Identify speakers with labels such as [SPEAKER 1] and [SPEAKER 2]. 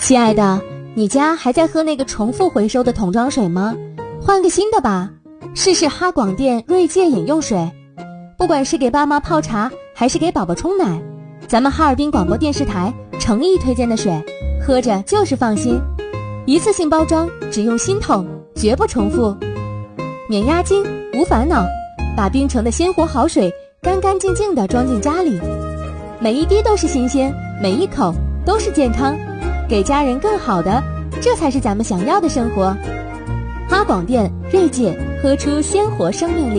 [SPEAKER 1] 亲爱的，你家还在喝那个重复回收的桶装水吗？换个新的吧，试试哈广电锐界饮用水。不管是给爸妈泡茶，还是给宝宝冲奶，咱们哈尔滨广播电视台诚意推荐的水，喝着就是放心。一次性包装，只用新桶，绝不重复，免押金，无烦恼，把冰城的鲜活好水干干净净地装进家里，每一滴都是新鲜，每一口都是健康，给家人更好的，这才是咱们想要的生活。哈广电锐界，喝出鲜活生命力。